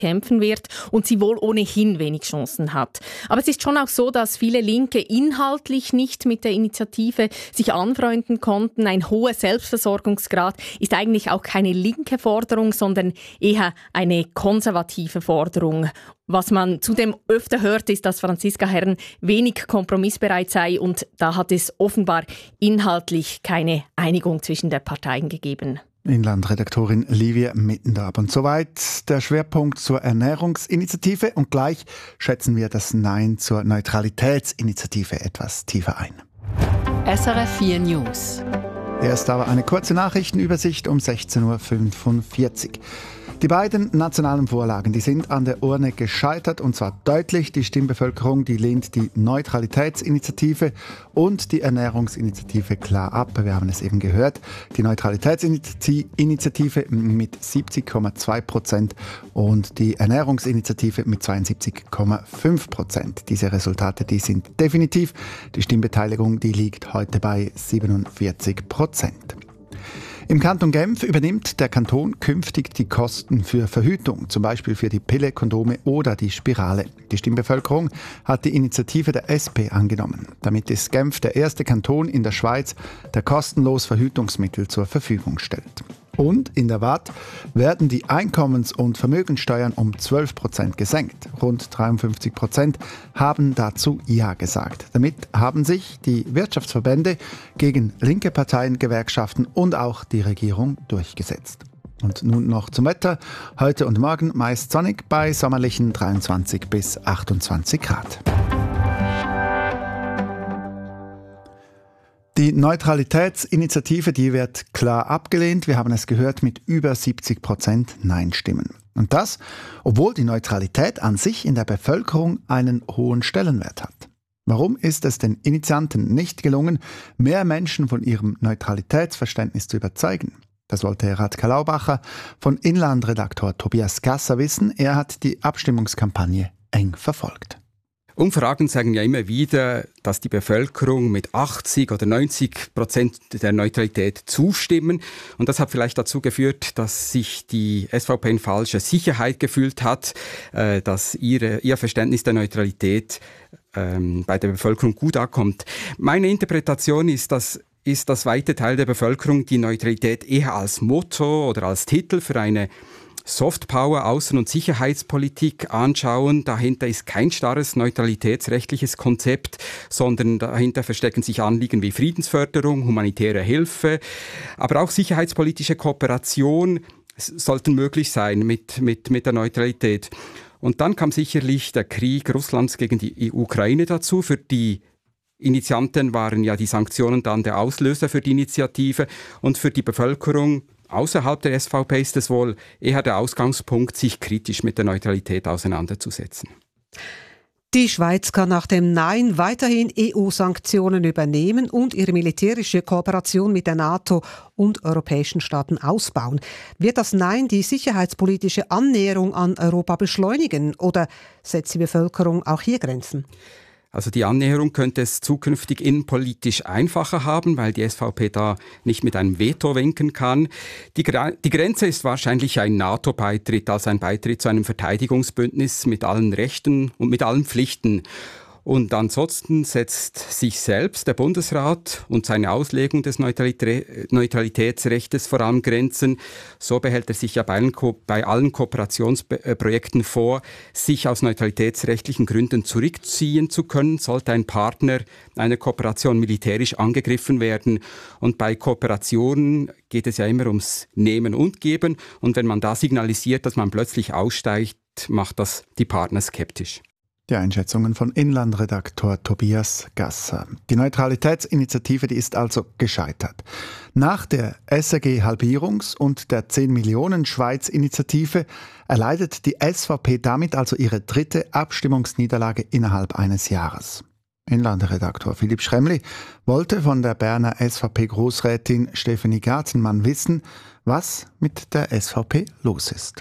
kämpfen wird und sie wohl ohnehin wenig Chancen hat. Aber es ist schon auch so, dass viele Linke inhaltlich nicht mit der Initiative sich anfreunden konnten. Ein hoher Selbstversorgungsgrad ist eigentlich auch keine linke Forderung, sondern eher eine konservative Forderung. Was man zudem öfter hört, ist, dass Franziska Herrn wenig kompromissbereit sei und da hat es offenbar inhaltlich keine Einigung zwischen der Parteien gegeben. Inlandredaktorin Livia Mittendorf. Und soweit der Schwerpunkt zur Ernährungsinitiative. Und gleich schätzen wir das Nein zur Neutralitätsinitiative etwas tiefer ein. SRF 4 News. Erst aber eine kurze Nachrichtenübersicht um 16.45 Uhr. Die beiden nationalen Vorlagen, die sind an der Urne gescheitert und zwar deutlich. Die Stimmbevölkerung, die lehnt die Neutralitätsinitiative und die Ernährungsinitiative klar ab. Wir haben es eben gehört. Die Neutralitätsinitiative mit 70,2% und die Ernährungsinitiative mit 72,5%. Diese Resultate, die sind definitiv. Die Stimmbeteiligung, die liegt heute bei 47%. Im Kanton Genf übernimmt der Kanton künftig die Kosten für Verhütung, zum Beispiel für die Pille, Kondome oder die Spirale. Die Stimmbevölkerung hat die Initiative der SP angenommen. Damit ist Genf der erste Kanton in der Schweiz, der kostenlos Verhütungsmittel zur Verfügung stellt. Und in der Waadt werden die Einkommens- und Vermögenssteuern um 12% gesenkt. Rund 53% haben dazu Ja gesagt. Damit haben sich die Wirtschaftsverbände gegen linke Parteien, Gewerkschaften und auch die Regierung durchgesetzt. Und nun noch zum Wetter. Heute und morgen meist sonnig bei sommerlichen 23 bis 28 Grad. Die Neutralitätsinitiative, die wird klar abgelehnt. Wir haben es gehört mit über 70% Nein-Stimmen. Und das, obwohl die Neutralität an sich in der Bevölkerung einen hohen Stellenwert hat. Warum ist es den Initianten nicht gelungen, mehr Menschen von ihrem Neutralitätsverständnis zu überzeugen? Das wollte Radka Laubacher von Inlandredaktor Tobias Gasser wissen. Er hat die Abstimmungskampagne eng verfolgt. Umfragen sagen ja immer wieder, dass die Bevölkerung mit 80 oder 90% der Neutralität zustimmen. Und das hat vielleicht dazu geführt, dass sich die SVP in falscher Sicherheit gefühlt hat, dass ihr Verständnis der Neutralität bei der Bevölkerung gut ankommt. Meine Interpretation ist, dass weite Teil der Bevölkerung die Neutralität eher als Motto oder als Titel für eine Softpower, Außen- und Sicherheitspolitik anschauen. Dahinter ist kein starres neutralitätsrechtliches Konzept, sondern dahinter verstecken sich Anliegen wie Friedensförderung, humanitäre Hilfe, aber auch sicherheitspolitische Kooperation sollten möglich sein mit der Neutralität. Und dann kam sicherlich der Krieg Russlands gegen die Ukraine dazu. Für die Initianten waren ja die Sanktionen dann der Auslöser für die Initiative und für die Bevölkerung außerhalb der SVP ist es wohl eher der Ausgangspunkt, sich kritisch mit der Neutralität auseinanderzusetzen. Die Schweiz kann nach dem Nein weiterhin EU-Sanktionen übernehmen und ihre militärische Kooperation mit der NATO und europäischen Staaten ausbauen. Wird das Nein die sicherheitspolitische Annäherung an Europa beschleunigen oder setzt die Bevölkerung auch hier Grenzen? Also die Annäherung könnte es zukünftig innenpolitisch einfacher haben, weil die SVP da nicht mit einem Veto winken kann. Die Grenze ist wahrscheinlich ein NATO-Beitritt, also ein Beitritt zu einem Verteidigungsbündnis mit allen Rechten und mit allen Pflichten. Und ansonsten setzt sich selbst der Bundesrat und seine Auslegung des Neutralitätsrechts vor allem Grenzen. So behält er sich ja bei allen Kooperationsprojekten vor, sich aus neutralitätsrechtlichen Gründen zurückziehen zu können, sollte ein Partner einer Kooperation militärisch angegriffen werden. Und bei Kooperationen geht es ja immer ums Nehmen und Geben. Und wenn man da signalisiert, dass man plötzlich aussteigt, macht das die Partner skeptisch. Die Einschätzungen von Inlandredaktor Tobias Gasser. Die Neutralitätsinitiative, die ist also gescheitert. Nach der SRG-Halbierungs- und der 10-Millionen-Schweiz-Initiative erleidet die SVP damit also ihre dritte Abstimmungsniederlage innerhalb eines Jahres. Inlandredaktor Philipp Schremli wollte von der Berner SVP-Grossrätin Stefanie Gartenmann wissen, was mit der SVP los ist.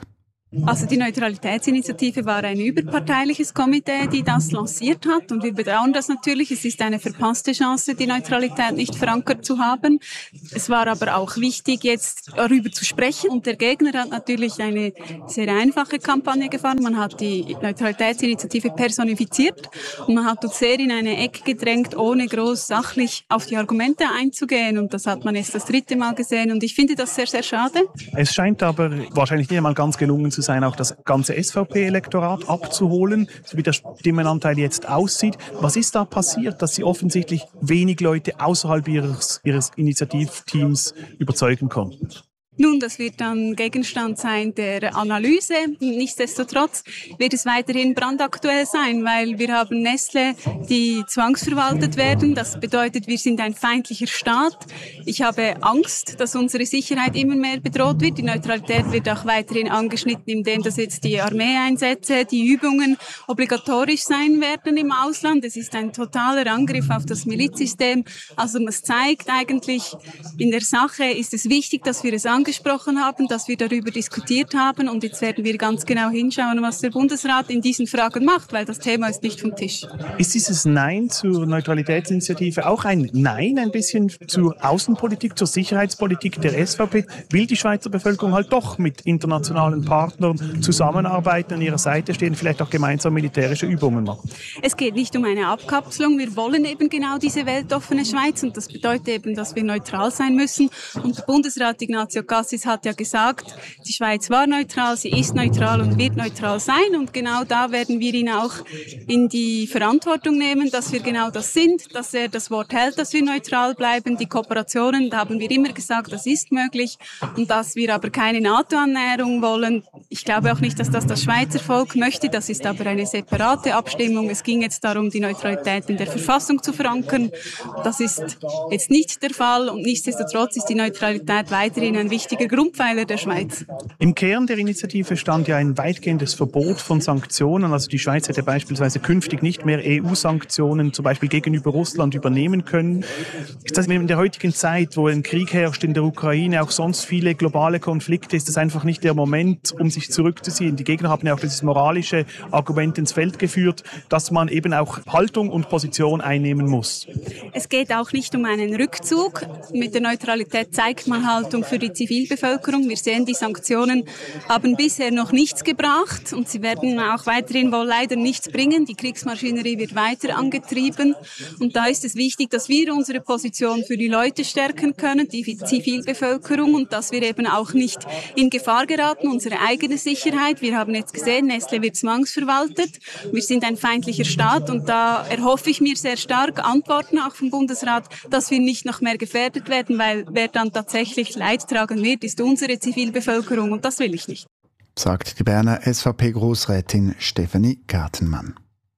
Also die Neutralitätsinitiative war ein überparteiliches Komitee, die das lanciert hat, und wir bedauern das natürlich. Es ist eine verpasste Chance, die Neutralität nicht verankert zu haben. Es war aber auch wichtig, jetzt darüber zu sprechen, und der Gegner hat natürlich eine sehr einfache Kampagne gefahren. Man hat die Neutralitätsinitiative personifiziert und man hat uns sehr in eine Ecke gedrängt, ohne groß sachlich auf die Argumente einzugehen, und das hat man jetzt das 3. Mal gesehen, und ich finde das sehr, sehr schade. Es scheint aber wahrscheinlich nicht einmal ganz gelungen zu sein, auch das ganze SVP-Elektorat abzuholen, so wie der Stimmenanteil jetzt aussieht. Was ist da passiert, dass Sie offensichtlich wenig Leute außerhalb Ihres Initiativteams überzeugen konnten? Nun, das wird dann Gegenstand sein der Analyse. Nichtsdestotrotz wird es weiterhin brandaktuell sein, weil wir haben Nestlé, die zwangsverwaltet werden. Das bedeutet, wir sind ein feindlicher Staat. Ich habe Angst, dass unsere Sicherheit immer mehr bedroht wird. Die Neutralität wird auch weiterhin angeschnitten, indem dass jetzt die Armeeeinsätze, die Übungen obligatorisch sein werden im Ausland. Es ist ein totaler Angriff auf das Milizsystem. Also es zeigt eigentlich, in der Sache ist es wichtig, dass wir es angesprochen haben, dass wir darüber diskutiert haben, und jetzt werden wir ganz genau hinschauen, was der Bundesrat in diesen Fragen macht, weil das Thema ist nicht vom Tisch. Ist dieses Nein zur Neutralitätsinitiative auch ein Nein ein bisschen zur Außenpolitik, zur Sicherheitspolitik der SVP? Will die Schweizer Bevölkerung halt doch mit internationalen Partnern zusammenarbeiten, an ihrer Seite stehen, vielleicht auch gemeinsam militärische Übungen machen? Es geht nicht um eine Abkapselung. Wir wollen eben genau diese weltoffene Schweiz, und das bedeutet eben, dass wir neutral sein müssen. Und der Bundesrat Ignazio Cassis hat ja gesagt, die Schweiz war neutral, sie ist neutral und wird neutral sein, und genau da werden wir ihn auch in die Verantwortung nehmen, dass wir genau das sind, dass er das Wort hält, dass wir neutral bleiben. Die Kooperationen, da haben wir immer gesagt, das ist möglich, und dass wir aber keine NATO-Annäherung wollen. Ich glaube auch nicht, dass das Schweizer Volk möchte, das ist aber eine separate Abstimmung. Es ging jetzt darum, die Neutralität in der Verfassung zu verankern. Das ist jetzt nicht der Fall, und nichtsdestotrotz ist die Neutralität weiterhin ein wichtiger Grundpfeiler der Schweiz. Im Kern der Initiative stand ja ein weitgehendes Verbot von Sanktionen. Also die Schweiz hätte beispielsweise künftig nicht mehr EU-Sanktionen zum Beispiel gegenüber Russland übernehmen können. Ist das in der heutigen Zeit, wo ein Krieg herrscht in der Ukraine, auch sonst viele globale Konflikte, ist das einfach nicht der Moment, um sich zurückzuziehen? Die Gegner haben ja auch dieses moralische Argument ins Feld geführt, dass man eben auch Haltung und Position einnehmen muss. Es geht auch nicht um einen Rückzug. Mit der Neutralität zeigt man Haltung für die Zivilbevölkerung. Wir sehen, die Sanktionen haben bisher noch nichts gebracht, und sie werden auch weiterhin wohl leider nichts bringen. Die Kriegsmaschinerie wird weiter angetrieben, und da ist es wichtig, dass wir unsere Position für die Leute stärken können, die Zivilbevölkerung, und dass wir eben auch nicht in Gefahr geraten, unsere eigene Sicherheit. Wir haben jetzt gesehen, Nestlé wird zwangsverwaltet. Wir sind ein feindlicher Staat, und da erhoffe ich mir sehr stark Antworten auch vom Bundesrat, dass wir nicht noch mehr gefährdet werden, weil wer dann tatsächlich Leid tragen wird, ist unsere Zivilbevölkerung, und das will ich nicht. Sagt die Berner SVP-Grossrätin Stefanie Gartenmann.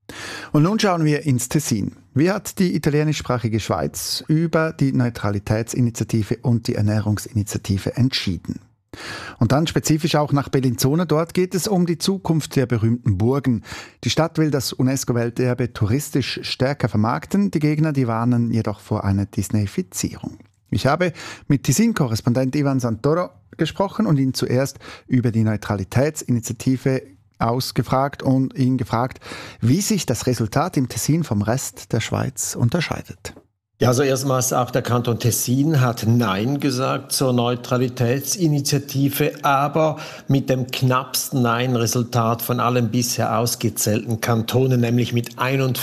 Und nun schauen wir ins Tessin. Wie hat die italienischsprachige Schweiz über die Neutralitätsinitiative und die Ernährungsinitiative entschieden? Und dann spezifisch auch nach Bellinzona. Dort geht es um die Zukunft der berühmten Burgen. Die Stadt will das UNESCO-Welterbe touristisch stärker vermarkten. Die Gegner, die warnen jedoch vor einer Disneyfizierung. Ich habe mit Tessin-Korrespondent Ivan Santoro gesprochen und ihn zuerst über die Neutralitätsinitiative ausgefragt und ihn gefragt, wie sich das Resultat im Tessin vom Rest der Schweiz unterscheidet. Ja, also erstmals auch der Kanton Tessin hat Nein gesagt zur Neutralitätsinitiative, aber mit dem knappsten Nein-Resultat von allen bisher ausgezählten Kantonen, nämlich mit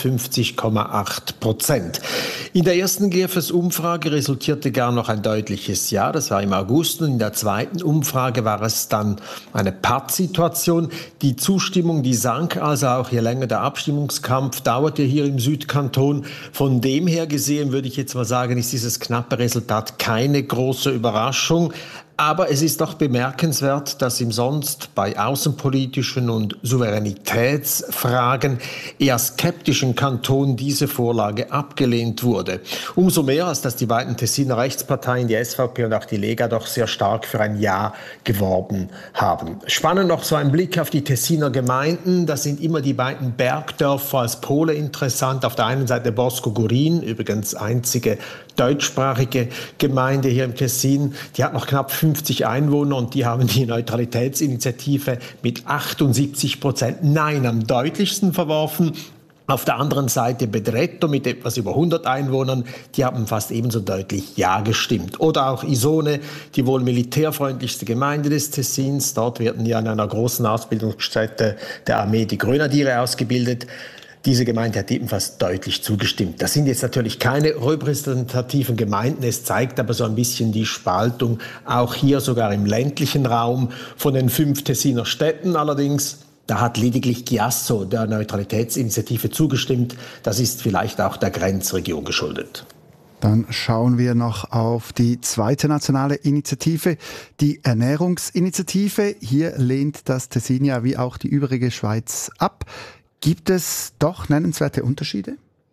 51,8%. In der ersten GfS-Umfrage resultierte gar noch ein deutliches Ja, das war im August, und in der zweiten Umfrage war es dann eine Pattsituation. Die Zustimmung, die sank also auch, je länger der Abstimmungskampf dauerte hier im Südkanton. Von dem her gesehen würde ich jetzt mal sagen, ist dieses knappe Resultat keine große Überraschung. Aber es ist doch bemerkenswert, dass im sonst bei außenpolitischen und Souveränitätsfragen eher skeptischen Kanton diese Vorlage abgelehnt wurde. Umso mehr, als dass die beiden Tessiner Rechtsparteien, die SVP und auch die Lega, doch sehr stark für ein Ja geworben haben. Spannend noch so ein Blick auf die Tessiner Gemeinden. Das sind immer die beiden Bergdörfer als Pole interessant. Auf der einen Seite Bosco Gurin, übrigens einzige deutschsprachige Gemeinde hier im Tessin, die hat noch knapp 50 Einwohner und die haben die Neutralitätsinitiative mit 78% Nein am deutlichsten verworfen. Auf der anderen Seite Bedretto mit etwas über 100 Einwohnern, die haben fast ebenso deutlich Ja gestimmt. Oder auch Isone, die wohl militärfreundlichste Gemeinde des Tessins. Dort werden ja in einer großen Ausbildungsstätte der Armee die Grenadiere ausgebildet. Diese Gemeinde hat ebenfalls deutlich zugestimmt. Das sind jetzt natürlich keine repräsentativen Gemeinden. Es zeigt aber so ein bisschen die Spaltung, auch hier sogar im ländlichen Raum. Von den 5 Tessiner Städten allerdings, da hat lediglich Chiasso der Neutralitätsinitiative zugestimmt. Das ist vielleicht auch der Grenzregion geschuldet. Dann schauen wir noch auf die zweite nationale Initiative, die Ernährungsinitiative. Hier lehnt das Tessin ja wie auch die übrige Schweiz ab. Gibt es doch nennenswerte Unterschiede?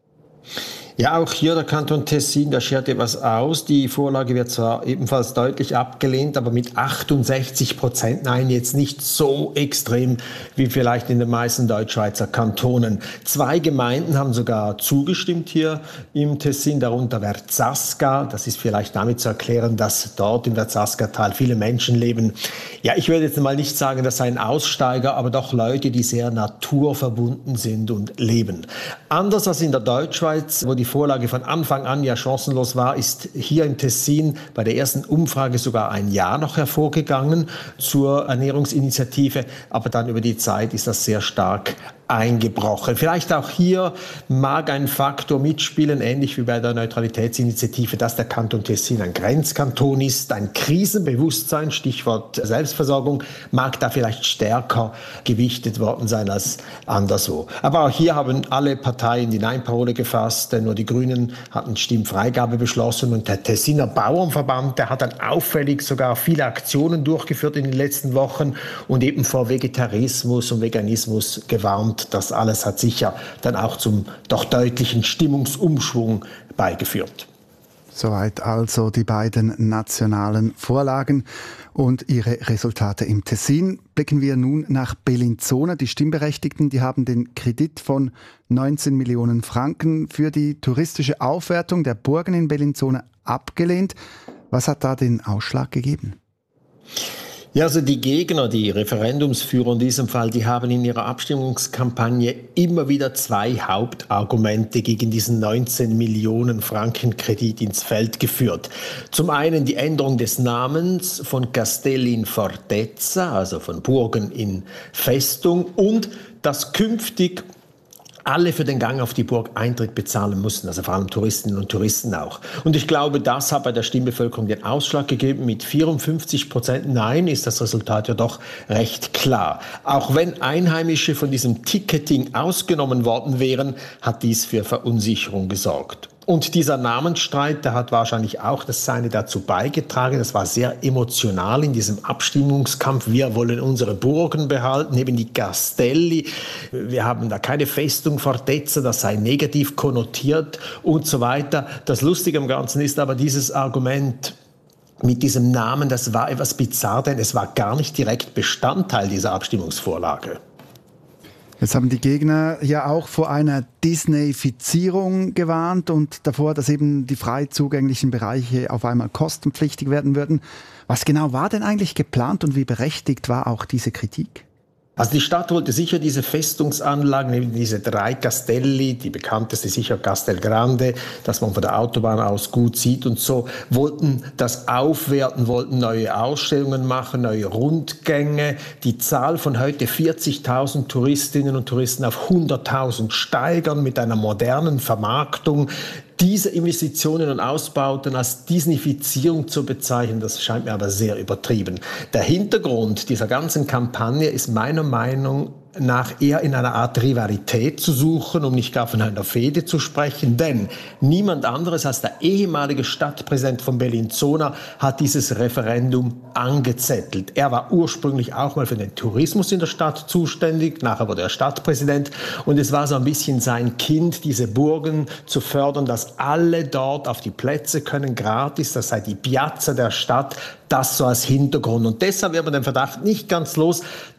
Ja, auch hier der Kanton Tessin, da schert etwas aus. Die Vorlage wird zwar ebenfalls deutlich abgelehnt, aber mit 68% Nein, jetzt nicht so extrem wie vielleicht in den meisten Deutschschweizer Kantonen. 2 Gemeinden haben sogar zugestimmt hier im Tessin, darunter Verzasca. Das ist vielleicht damit zu erklären, dass dort im Verzasca-Tal viele Menschen leben. Ja, ich würde jetzt mal nicht sagen, das seien Aussteiger, aber doch Leute, die sehr naturverbunden sind und leben. Anders als in der Deutschschweiz, wo die Vorlage von Anfang an ja chancenlos war, ist hier im Tessin bei der ersten Umfrage sogar ein Ja noch hervorgegangen zur Ernährungsinitiative. Aber dann über die Zeit ist das sehr stark eingebrochen. Vielleicht auch hier mag ein Faktor mitspielen, ähnlich wie bei der Neutralitätsinitiative, dass der Kanton Tessin ein Grenzkanton ist. Ein Krisenbewusstsein, Stichwort Selbstversorgung, mag da vielleicht stärker gewichtet worden sein als anderswo. Aber auch hier haben alle Parteien die Nein-Parole gefasst. Nur die Grünen hatten Stimmfreigabe beschlossen und der Tessiner Bauernverband, der hat dann auffällig sogar viele Aktionen durchgeführt in den letzten Wochen und eben vor Vegetarismus und Veganismus gewarnt. Das alles hat sicher dann auch zum doch deutlichen Stimmungsumschwung beigeführt. Soweit also die beiden nationalen Vorlagen und ihre Resultate im Tessin. Blicken wir nun nach Bellinzona. Die Stimmberechtigten, die haben den Kredit von 19 Millionen Franken für die touristische Aufwertung der Burgen in Bellinzona abgelehnt. Was hat da den Ausschlag gegeben? Ja, also die Gegner, die Referendumsführer in diesem Fall, die haben in ihrer Abstimmungskampagne immer wieder 2 Hauptargumente gegen diesen 19 Millionen Franken Kredit ins Feld geführt. Zum einen die Änderung des Namens von Castelli in Fortezza, also von Burgen in Festung, und dass künftig alle für den Gang auf die Burg Eintritt bezahlen mussten, also vor allem Touristinnen und Touristen auch. Und ich glaube, das hat bei der Stimmbevölkerung den Ausschlag gegeben. Mit 54% Nein ist das Resultat ja doch recht klar. Auch wenn Einheimische von diesem Ticketing ausgenommen worden wären, hat dies für Verunsicherung gesorgt. Und dieser Namensstreit, der hat wahrscheinlich auch das Seine dazu beigetragen. Das war sehr emotional in diesem Abstimmungskampf. Wir wollen unsere Burgen behalten, eben die Castelli. Wir haben da keine Festung Fortezza, das sei negativ konnotiert und so weiter. Das Lustige am Ganzen ist aber dieses Argument mit diesem Namen, das war etwas bizarr, denn es war gar nicht direkt Bestandteil dieser Abstimmungsvorlage. Jetzt haben die Gegner ja auch vor einer Disneyfizierung gewarnt und davor, dass eben die frei zugänglichen Bereiche auf einmal kostenpflichtig werden würden. Was genau war denn eigentlich geplant und wie berechtigt war auch diese Kritik? Also die Stadt wollte sicher diese Festungsanlagen, eben diese 3 Castelli, die bekannteste sicher Castel Grande, das man von der Autobahn aus gut sieht und so, wollten das aufwerten, wollten neue Ausstellungen machen, neue Rundgänge, die Zahl von heute 40.000 Touristinnen und Touristen auf 100.000 steigern mit einer modernen Vermarktung. Diese Investitionen und Ausbauten als Disneyfizierung zu bezeichnen, das scheint mir aber sehr übertrieben. Der Hintergrund dieser ganzen Kampagne ist meiner Meinung nach eher in einer Art Rivalität zu suchen, um nicht gar von einer Fehde zu sprechen, denn niemand anderes als der ehemalige Stadtpräsident von Bellinzona hat dieses Referendum angezettelt. Er war ursprünglich auch mal für den Tourismus in der Stadt zuständig, nachher wurde er Stadtpräsident und es war so ein bisschen sein Kind, diese Burgen zu fördern, dass alle dort auf die Plätze können, gratis, das sei die Piazza der Stadt, das so als Hintergrund. Und deshalb wird man den Verdacht nicht ganz los,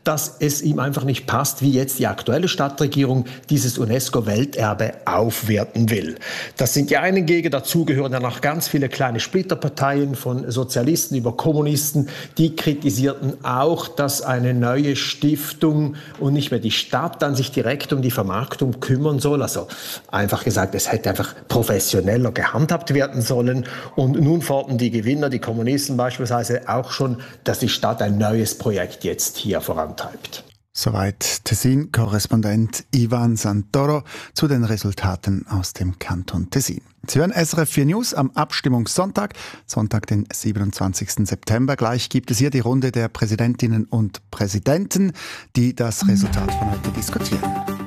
dass es ihm einfach nicht passt, wie jetzt die aktuelle Stadtregierung dieses UNESCO-Welterbe aufwerten will. Das sind die einen Gegner, dazu gehören dann noch ganz viele kleine Splitterparteien von Sozialisten über Kommunisten, die kritisierten auch, dass eine neue Stiftung und nicht mehr die Stadt dann sich direkt um die Vermarktung kümmern soll. Also einfach gesagt, es hätte einfach professioneller gehandhabt werden sollen. Und nun fordern die Gewinner, die Kommunisten beispielsweise, auch schon, dass die Stadt ein neues Projekt jetzt hier vorantreibt. Soweit Tessin-Korrespondent Ivan Santoro zu den Resultaten aus dem Kanton Tessin. Sie hören SRF 4 News am Abstimmungssonntag, Sonntag, den 27. September. Gleich gibt es hier die Runde der Präsidentinnen und Präsidenten, die das Resultat von heute diskutieren.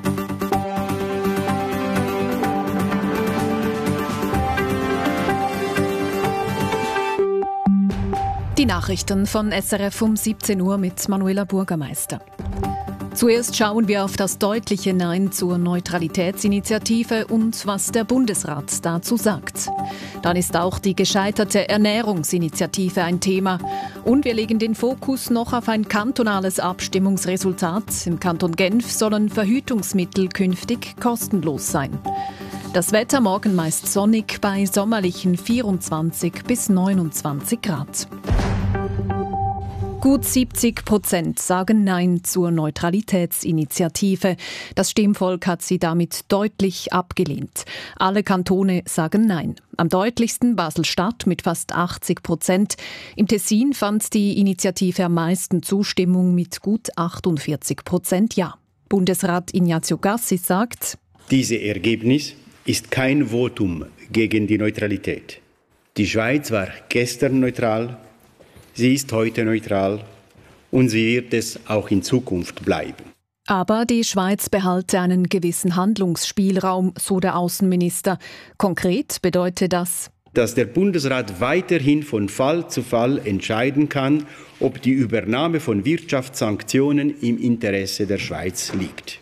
Die Nachrichten von SRF um 17 Uhr mit Manuela Bürgermeister. Zuerst schauen wir auf das deutliche Nein zur Neutralitätsinitiative und was der Bundesrat dazu sagt. Dann ist auch die gescheiterte Ernährungsinitiative ein Thema. Und wir legen den Fokus noch auf ein kantonales Abstimmungsresultat. Im Kanton Genf sollen Verhütungsmittel künftig kostenlos sein. Das Wetter morgen meist sonnig bei sommerlichen 24 bis 29 Grad. Gut 70% sagen Nein zur Neutralitätsinitiative. Das Stimmvolk hat sie damit deutlich abgelehnt. Alle Kantone sagen Nein. Am deutlichsten Basel-Stadt mit fast 80%. Im Tessin fand die Initiative am meisten Zustimmung mit gut 48% Ja. Bundesrat Ignazio Cassis sagt: Dieses Ergebnis ist kein Votum gegen die Neutralität. Die Schweiz war gestern neutral. Sie ist heute neutral und sie wird es auch in Zukunft bleiben. Aber die Schweiz behalte einen gewissen Handlungsspielraum, so der Außenminister. Konkret bedeutet das, dass der Bundesrat weiterhin von Fall zu Fall entscheiden kann, ob die Übernahme von Wirtschaftssanktionen im Interesse der Schweiz liegt.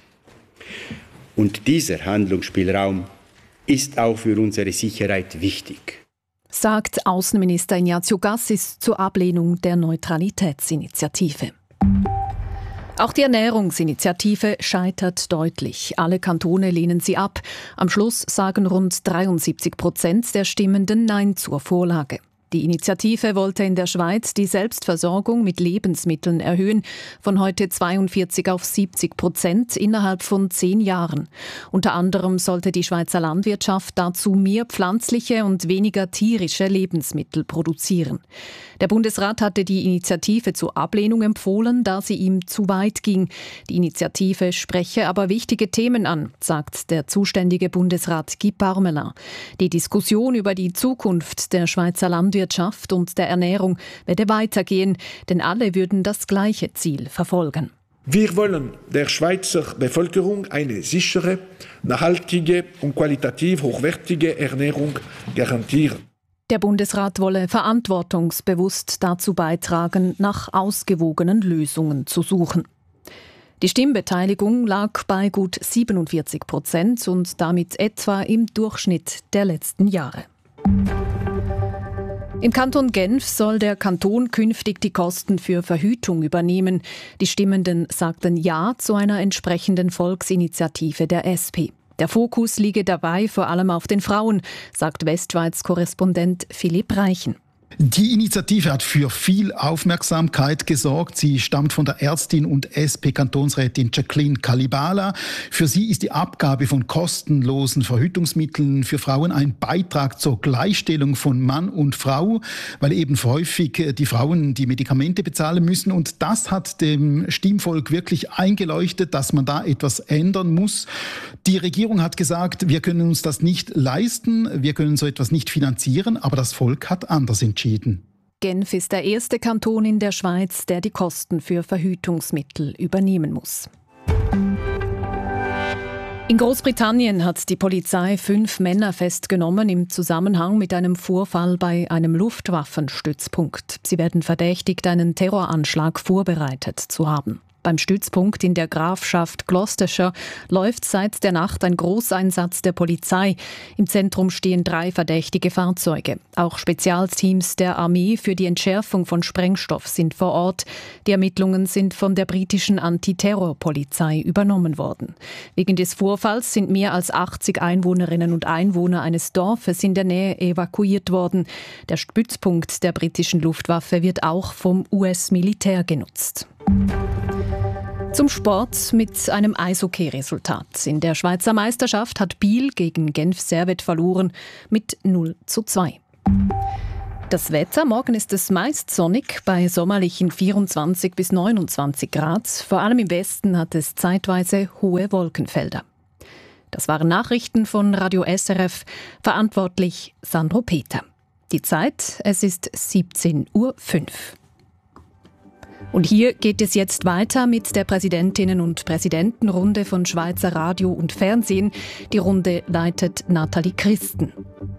Und dieser Handlungsspielraum ist auch für unsere Sicherheit wichtig, sagt Außenminister Ignazio Cassis zur Ablehnung der Neutralitätsinitiative. Auch die Ernährungsinitiative scheitert deutlich. Alle Kantone lehnen sie ab. Am Schluss sagen rund 73% der Stimmenden Nein zur Vorlage. Die Initiative wollte in der Schweiz die Selbstversorgung mit Lebensmitteln erhöhen, von heute 42 auf 70% innerhalb von 10 Jahren. Unter anderem sollte die Schweizer Landwirtschaft dazu mehr pflanzliche und weniger tierische Lebensmittel produzieren. Der Bundesrat hatte die Initiative zur Ablehnung empfohlen, da sie ihm zu weit ging. Die Initiative spreche aber wichtige Themen an, sagt der zuständige Bundesrat Guy Parmelin. Die Diskussion über die Zukunft der Schweizer Landwirtschaft und der Ernährung werde weitergehen, denn alle würden das gleiche Ziel verfolgen. Wir wollen der Schweizer Bevölkerung eine sichere, nachhaltige und qualitativ hochwertige Ernährung garantieren. Der Bundesrat wolle verantwortungsbewusst dazu beitragen, nach ausgewogenen Lösungen zu suchen. Die Stimmbeteiligung lag bei gut 47% und damit etwa im Durchschnitt der letzten Jahre. Im Kanton Genf soll der Kanton künftig die Kosten für Verhütung übernehmen. Die Stimmenden sagten Ja zu einer entsprechenden Volksinitiative der SP. Der Fokus liege dabei vor allem auf den Frauen, sagt Westschweiz-Korrespondent Philipp Reichen. Die Initiative hat für viel Aufmerksamkeit gesorgt. Sie stammt von der Ärztin und SP-Kantonsrätin Jacqueline Kalibala. Für sie ist die Abgabe von kostenlosen Verhütungsmitteln für Frauen ein Beitrag zur Gleichstellung von Mann und Frau, weil eben häufig die Frauen die Medikamente bezahlen müssen. Und das hat dem Stimmvolk wirklich eingeleuchtet, dass man da etwas ändern muss. Die Regierung hat gesagt, wir können uns das nicht leisten, wir können so etwas nicht finanzieren, aber das Volk hat anders entschieden. Genf ist der erste Kanton in der Schweiz, der die Kosten für Verhütungsmittel übernehmen muss. In Großbritannien hat die Polizei 5 Männer festgenommen im Zusammenhang mit einem Vorfall bei einem Luftwaffenstützpunkt. Sie werden verdächtigt, einen Terroranschlag vorbereitet zu haben. Beim Stützpunkt in der Grafschaft Gloucestershire läuft seit der Nacht ein Großeinsatz der Polizei. Im Zentrum stehen 3 verdächtige Fahrzeuge. Auch Spezialteams der Armee für die Entschärfung von Sprengstoff sind vor Ort. Die Ermittlungen sind von der britischen Antiterrorpolizei übernommen worden. Wegen des Vorfalls sind mehr als 80 Einwohnerinnen und Einwohner eines Dorfes in der Nähe evakuiert worden. Der Stützpunkt der britischen Luftwaffe wird auch vom US-Militär genutzt. Zum Sport mit einem Eishockey-Resultat. In der Schweizer Meisterschaft hat Biel gegen Genf Servette verloren mit 0:2. Das Wetter, morgen ist es meist sonnig bei sommerlichen 24 bis 29 Grad. Vor allem im Westen hat es zeitweise hohe Wolkenfelder. Das waren Nachrichten von Radio SRF, verantwortlich Sandro Peter. Die Zeit, es ist 17:05 Uhr. Und hier geht es jetzt weiter mit der Präsidentinnen- und Präsidentenrunde von Schweizer Radio und Fernsehen. Die Runde leitet Nathalie Christen.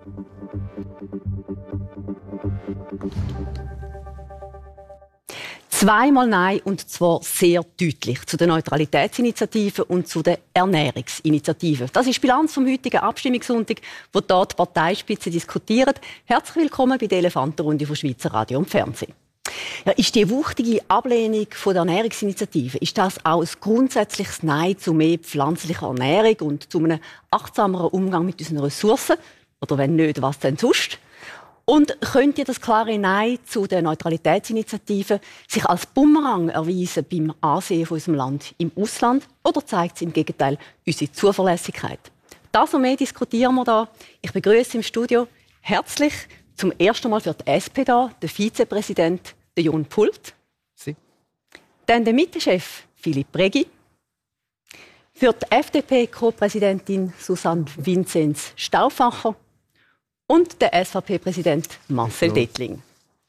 Zweimal Nein, und zwar sehr deutlich, zu der Neutralitätsinitiative und zu der Ernährungsinitiative. Das ist die Bilanz vom heutigen Abstimmungssonntag, wo dort die Parteispitze diskutieren. Herzlich willkommen bei der Elefantenrunde von Schweizer Radio und Fernsehen. Ja, ist die wuchtige Ablehnung von der Ernährungsinitiative, ist das auch ein grundsätzliches Nein zu mehr pflanzlicher Ernährung und zu einem achtsameren Umgang mit unseren Ressourcen? Oder wenn nicht, was denn sonst? Und könnte das klare Nein zu der Neutralitätsinitiative sich als Bumerang erweisen beim Ansehen von unserem Land im Ausland? Oder zeigt es im Gegenteil unsere Zuverlässigkeit? Das und mehr diskutieren wir da. Ich begrüße im Studio herzlich zum ersten Mal für die SP da den Vizepräsident Jon Pult. Sie. Dann der Mittechef Philipp Regi. Für die FDP Co-Präsidentin Susanne Vinzenz Stauffacher. Und der SVP-Präsident Marcel Dettling.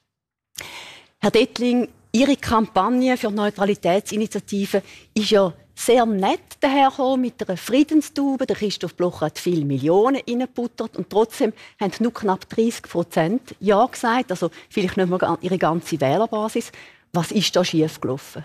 Herr Dettling, Ihre Kampagne für die Neutralitätsinitiative ist ja sehr nett dahergekommen mit einer Friedenstube. Der Christoph Blocher hat viele Millionen reingebuttert und trotzdem haben nur knapp 30% Ja gesagt. Also vielleicht nicht mal Ihre ganze Wählerbasis. Was ist da schiefgelaufen?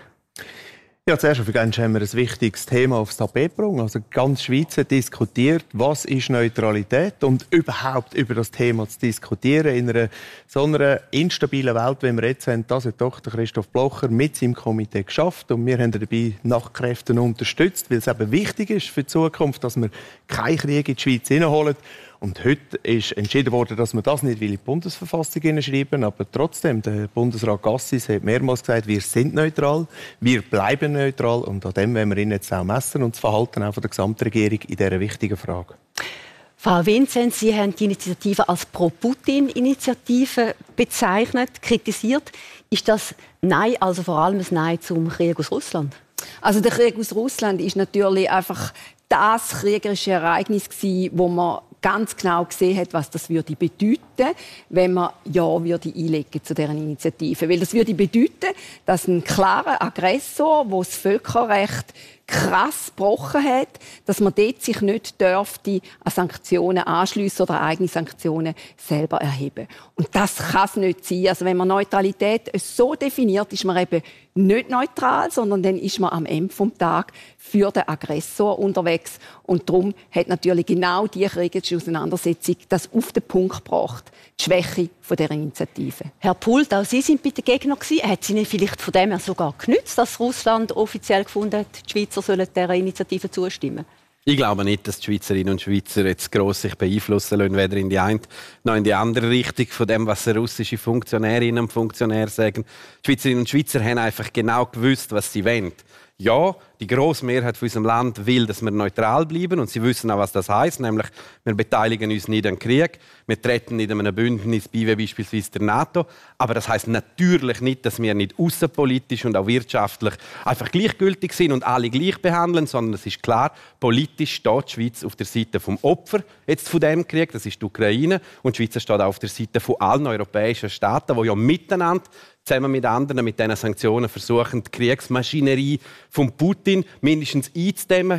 Ja, zuerst haben wir ein wichtiges Thema aufs Tapet gebracht. Also ganz Schweiz hat diskutiert, was ist Neutralität, und überhaupt über das Thema zu diskutieren in einer so einer instabilen Welt, wie wir jetzt haben. Das hat doch der Christoph Blocher mit seinem Komitee geschafft, und wir haben ihn dabei nach Kräften unterstützt, weil es eben wichtig ist für die Zukunft, dass wir keinen Krieg in die Schweiz hineinholen. Und heute ist entschieden worden, dass man das nicht in die Bundesverfassung hineinschreiben will. Aber trotzdem, der Bundesrat Gassis hat mehrmals gesagt, wir sind neutral, wir bleiben neutral. Und an dem wollen wir ihn jetzt auch messen und das Verhalten auch von der Gesamtregierung in dieser wichtigen Frage. Frau Vinzenz, Sie haben die Initiative als Pro-Putin-Initiative bezeichnet, kritisiert. Ist das Nein, also vor allem ein Nein zum Krieg aus Russland? Also der Krieg aus Russland ist natürlich einfach das kriegerische Ereignis gewesen, wo man ganz genau gesehen hat, was das würde bedeuten, wenn man Ja würde einlegen zu deren Initiative. Weil das würde bedeuten, dass ein klarer Aggressor, der das Völkerrecht krass gebrochen hat, dass man dort sich nicht dürfte an Sanktionen anschliessen oder eigene Sanktionen selber erheben. Und das kann es nicht sein. Also wenn man Neutralität so definiert, ist man eben nicht neutral, sondern dann ist man am Ende des Tages für den Aggressor unterwegs. Und darum hat natürlich genau die kriegerische Auseinandersetzung das auf den Punkt gebracht, die Schwäche dieser Initiative. Herr Pult, auch Sie sind bei den Gegnern gewesen. Hat es Ihnen vielleicht von dem her sogar genützt, dass Russland offiziell gefunden hat, die Schweizer sollen dieser Initiative zustimmen? Ich glaube nicht, dass die Schweizerinnen und Schweizer jetzt gross sich beeinflussen lassen, weder in die eine noch in die andere Richtung von dem, was russische Funktionärinnen und Funktionäre sagen. Die Schweizerinnen und Schweizer haben einfach genau gewusst, was sie wollen. Ja, die grosse Mehrheit von unserem Land will, dass wir neutral bleiben, und sie wissen auch, was das heisst, nämlich wir beteiligen uns nicht an den Krieg, wir treten nicht an einem Bündnis bei, wie beispielsweise der NATO, aber das heisst natürlich nicht, dass wir nicht außenpolitisch und auch wirtschaftlich einfach gleichgültig sind und alle gleich behandeln, sondern es ist klar, politisch steht die Schweiz auf der Seite vom Opfer jetzt von dem Krieg, das ist die Ukraine, und die Schweiz steht auch auf der Seite von allen europäischen Staaten, die ja miteinander zusammen mit anderen, mit diesen Sanktionen versuchen, die Kriegsmaschinerie von Putin mindestens einzudämmen.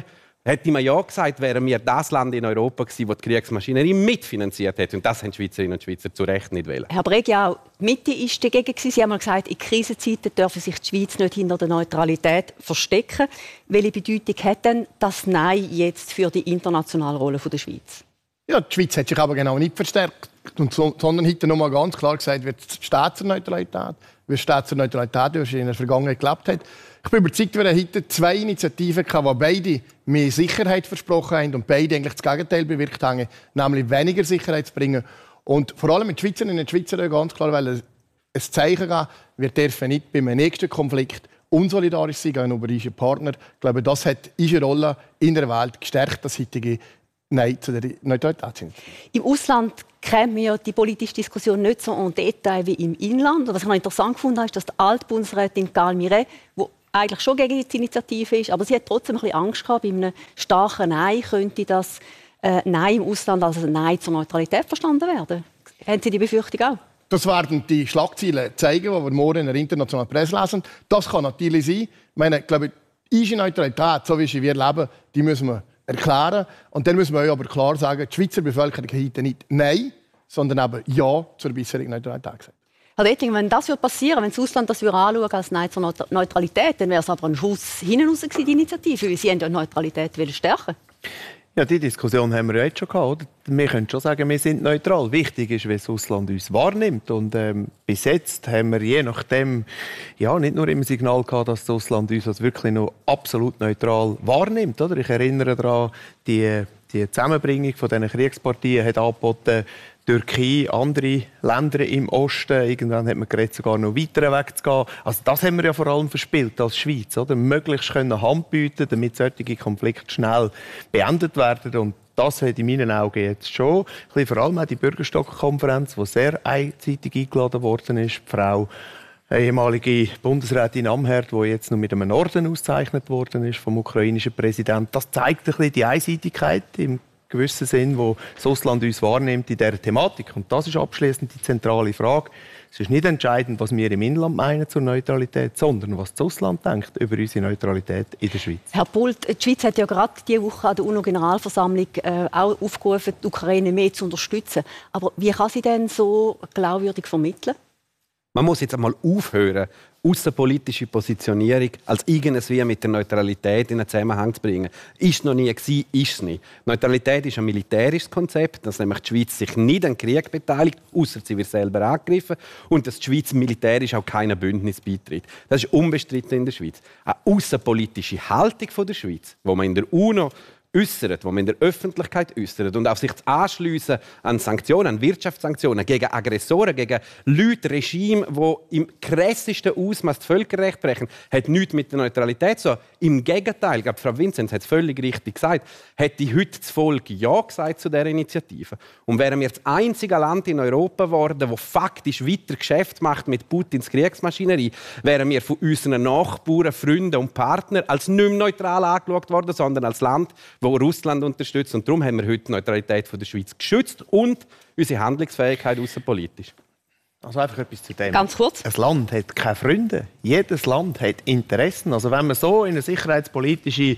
Hätte man ja gesagt, wären wir das Land in Europa gewesen, das die Kriegsmaschinerie mitfinanziert hat. Und das haben die Schweizerinnen und Schweizer zu Recht nicht wollen. Herr Bregi, auch die Mitte ist dagegen gewesen. Sie haben mal gesagt, in Krisenzeiten dürfen sich die Schweiz nicht hinter der Neutralität verstecken. Welche Bedeutung hat denn das Nein jetzt für die internationale Rolle der Schweiz? Ja, die Schweiz hat sich aber genau nicht verstärkt, sondern heute noch mal ganz klar gesagt, wird Staatsneutralität, wie Staatsneutralität in der Vergangenheit gelebt hat. Ich bin überzeugt, wir haben heute 2 Initiativen gehabt, die beide mehr Sicherheit versprochen haben und beide eigentlich das Gegenteil bewirkt haben, nämlich weniger Sicherheit zu bringen. Und vor allem die Schweizerinnen und Schweizer ganz klar ein Zeichen geben, wir dürfen nicht beim nächsten Konflikt unsolidarisch sein gegenüber unseren Partnern. Ich glaube, das hat unsere Rolle in der Welt gestärkt, das heutige Nein zu der Neutralität. Im Ausland kennen wir die politische Diskussion nicht so en Detail wie im Inland. Und was ich noch interessant gefunden habe, ist, dass die Altbundesrätin Carl Miret, die eigentlich schon gegen die Initiative ist, aber sie hat trotzdem ein bisschen Angst gehabt, bei einem starken Nein könnte das Nein im Ausland als ein Nein zur Neutralität verstanden werden. Haben Sie die Befürchtung auch? Das werden die Schlagzeilen zeigen, die wir morgen in der internationalen Presse lesen. Das kann natürlich sein. Ich meine, ich glaube, unsere Neutralität, so wie sie wir leben, die müssen wir erklären. Und dann müssen wir aber klar sagen, die Schweizer Bevölkerung hat heute nicht Nein, sondern eben Ja zur bisherigen Neutralität gesagt. Herr Detting, wenn das passieren würde, wenn das Ausland das anschauen als Nein zur Neutralität, dann wäre es aber ein Schuss hinten raus gewesen, die Initiative, weil Sie haben ja die Neutralität stärken. Ja, die Diskussion haben wir ja jetzt schon gehabt. Oder? Wir können schon sagen, wir sind neutral. Wichtig ist, wie das Ausland uns wahrnimmt. Und bis jetzt haben wir je nachdem ja, nicht nur im Signal gehabt, dass das Ausland uns als wirklich noch absolut neutral wahrnimmt. Oder? Ich erinnere daran, die Zusammenbringung von diesen Kriegspartien hat angeboten, Türkei, andere Länder im Osten. Irgendwann hat man geredet, sogar noch weiter wegzugehen. Also das haben wir ja vor allem verspielt als Schweiz, oder? Möglichst können Hand bieten, damit solche Konflikte schnell beendet werden. Und das hat in meinen Augen jetzt schon, vor allem auch die Bürgerstock-Konferenz, die sehr einseitig eingeladen worden ist. Die Frau, ehemalige Bundesrätin Amherd, die jetzt noch mit einem Orden ausgezeichnet worden ist vom ukrainischen Präsidenten. Das zeigt ein bisschen die Einseitigkeit im gewissen Sinn, wo das Ausland uns wahrnimmt in dieser Thematik. Und das ist abschließend die zentrale Frage. Es ist nicht entscheidend, was wir im Inland meinen zur Neutralität, sondern was das Ausland denkt über unsere Neutralität in der Schweiz. Herr Pult, die Schweiz hat ja gerade diese Woche an der UNO-Generalversammlung auch aufgerufen, die Ukraine mehr zu unterstützen. Aber wie kann sie denn so glaubwürdig vermitteln? Man muss jetzt einmal aufhören, außenpolitische Positionierung als irgendwie mit der Neutralität in einen Zusammenhang zu bringen. Ist noch nie gewesen, ist es nicht. Neutralität ist ein militärisches Konzept, dass nämlich die Schweiz sich nicht an Krieg beteiligt, außer sie wird selber angegriffen, und dass die Schweiz militärisch auch keinem Bündnis beitritt. Das ist unbestritten in der Schweiz. Eine außenpolitische Haltung von der Schweiz, die man in der UNO äußert, wo man in der Öffentlichkeit äußert und auch sich anschliessen an Sanktionen, an Wirtschaftssanktionen gegen Aggressoren, gegen Leute, Regime, die im krassesten Ausmaß das Völkerrecht brechen, hat nichts mit der Neutralität zu tun. Im Gegenteil, ich glaube, Frau Vinzenz hat es völlig richtig gesagt, hätte heute das Volk Ja gesagt zu dieser Initiative. Und wären wir das einzige Land in Europa geworden, das faktisch weiter Geschäft macht mit Putins Kriegsmaschinerie, wären wir von unseren Nachbarn, Freunden und Partnern als nicht mehr neutral angeschaut worden, sondern als Land, wo Russland unterstützt. Und darum haben wir heute die Neutralität der Schweiz geschützt und unsere Handlungsfähigkeit außenpolitisch. Also einfach etwas zu dem. Ganz kurz. Ein Land hat keine Freunde. Jedes Land hat Interessen. Also wenn man so in eine sicherheitspolitische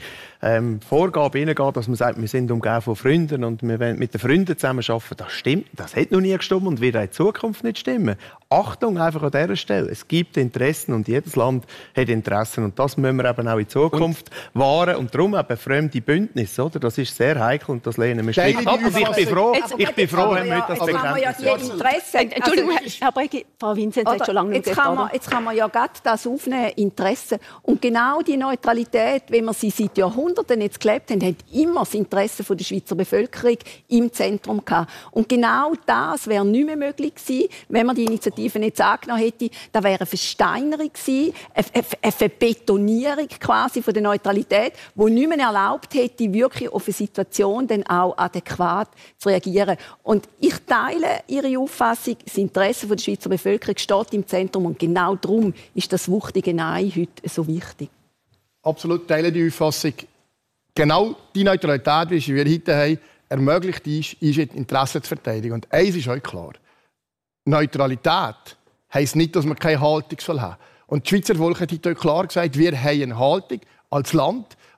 Vorgabe hineingeht, dass man sagt, wir sind umgeben von Freunden und wir wollen mit den Freunden zusammenarbeiten, das stimmt. Das hat noch nie gestimmt und wird auch in Zukunft nicht stimmen. Achtung einfach an dieser Stelle. Es gibt Interessen und jedes Land hat Interessen. Und das müssen wir eben auch in Zukunft wahren. Und darum eben fremde Bündnisse. Oder? Das ist sehr heikel und das lehnen wir strikt ab. Und ich bin froh, haben wir heute das Bekenntnis. Entschuldigung, Herr Bregi, Frau Vinzenz hat schon lange jetzt kann man ja gerade das aufnehmen, Interesse. Und genau die Neutralität, wie wir sie seit Jahrhunderten jetzt gelebt haben, hat immer das Interesse der Schweizer Bevölkerung im Zentrum gehabt. Und genau das wäre nicht mehr möglich gewesen, wenn man die Initiative nicht angenommen hätte. Das wäre eine Versteinerung gewesen, eine Verbetonierung quasi von der Neutralität, die nicht mehr erlaubt hätte, wirklich auf eine Situation dann auch adäquat zu reagieren. Und ich teile Ihre Auffassung, das Interesse der Schweizer Bevölkerung steht im Zentrum und genau darum ist das wuchtige Nein heute so wichtig. Absolut teile die Auffassung. Genau die Neutralität, wie wir heute haben, ermöglicht ist Interessen zu verteidigen. Und eins ist euch klar. Neutralität heisst nicht, dass man keine Haltung haben soll. Und die Schweizer Volk hat heute klar gesagt, wir haben eine Haltung als Land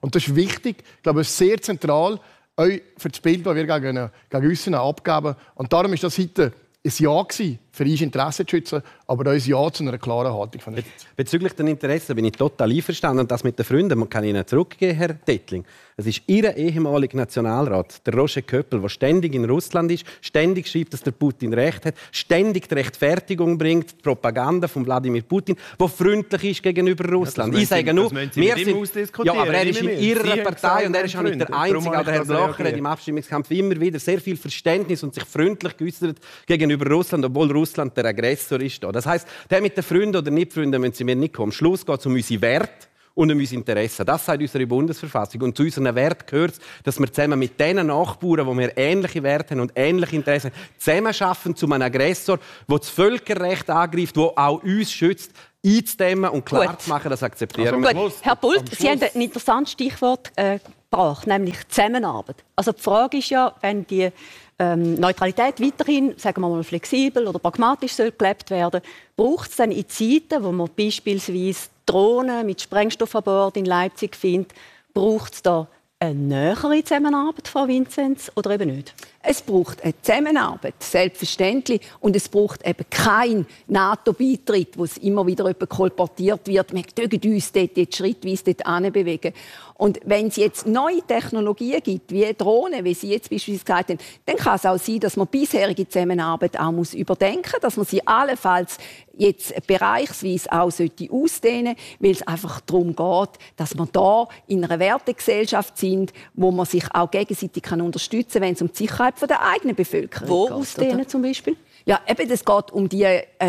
Und das ist wichtig, ich glaube, es ist sehr zentral auch für das Bild, das wir gegen uns abgeben. Und darum ist das heute ein Ja gewesen, für uns Interessen zu schützen, aber auch ein Ja zu einer klaren Haltung von der Schweiz. Bezüglich den Interessen bin ich total einverstanden. Und das mit den Freunden, man kann Ihnen zurückgeben, Herr Dettling. Es ist Ihr ehemaliger Nationalrat, der Roger Köppel, der ständig in Russland ist, ständig schreibt, dass der Putin Recht hat, ständig die Rechtfertigung bringt, die Propaganda von Wladimir Putin, der freundlich ist gegenüber Russland. Ich sage nur, wir sind... Ja, aber er ist in Ihrer Partei und er ist auch nicht der Einzige. Auch der Herr Blocher hat im Abstimmungskampf immer wieder sehr viel Verständnis und sich freundlich geäußert gegenüber Russland, obwohl Russland der Aggressor ist. Das heisst, der mit den Freunden oder Nicht-Freunden müssen Sie mir nicht kommen. Am Schluss geht es um unsere Werte und um unsere Interessen. Das sagt unsere Bundesverfassung. Und zu unseren Werten gehört, dass wir zusammen mit den Nachbarn, wo wir ähnliche Werte haben und ähnliche Interessen haben, zusammenarbeiten zu einem Aggressor, der das Völkerrecht angreift, der auch uns schützt, einzudämmen und klar zu machen, das akzeptieren wir. Gut. Herr Bult, Sie haben ein interessantes Stichwort gebracht, nämlich Zusammenarbeit. Also die Frage ist ja, wenn die Neutralität weiterhin, sagen wir mal, flexibel oder pragmatisch soll gelebt werden, braucht es dann in Zeiten, wo man beispielsweise Drohnen mit Sprengstoff an Bord in Leipzig findet, braucht es da eine nähere Zusammenarbeit, Frau Vinzenz, oder eben nicht? Es braucht eine Zusammenarbeit, selbstverständlich. Und es braucht eben keinen NATO-Beitritt, wo es immer wieder kolportiert wird. Wir dürfen uns dort jetzt schrittweise dorthin bewegen. Und wenn es jetzt neue Technologien gibt, wie Drohnen, wie Sie jetzt beispielsweise gesagt haben, dann kann es auch sein, dass man bisherige Zusammenarbeit auch überdenken muss, dass man sie allenfalls jetzt bereichsweise auch ausdehnen sollte, weil es einfach darum geht, dass wir da in einer Wertegesellschaft sind, wo man sich auch gegenseitig unterstützen kann, wenn es um die Sicherheit der eigenen Bevölkerung geht. Wo ausdehnen zum Beispiel? Ja, eben, es geht um die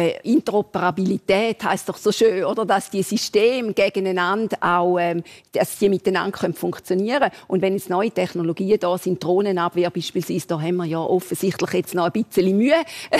Interoperabilität, heisst doch so schön, oder? Dass die Systeme gegeneinander auch, dass die miteinander funktionieren können. Und wenn jetzt neue Technologien da sind, Drohnenabwehr beispielsweise, da haben wir ja offensichtlich jetzt noch ein bisschen Mühe,